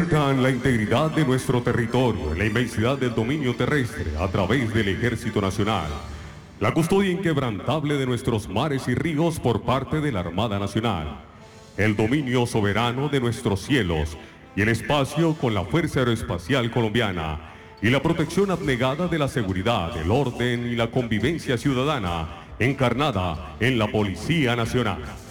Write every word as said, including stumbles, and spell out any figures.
respetan la integridad de nuestro territorio y la inmensidad del dominio terrestre a través del Ejército Nacional, la custodia inquebrantable de nuestros mares y ríos por parte de la Armada Nacional, el dominio soberano de nuestros cielos y el espacio con la Fuerza Aeroespacial Colombiana, y la protección abnegada de la seguridad, el orden y la convivencia ciudadana encarnada en la Policía Nacional.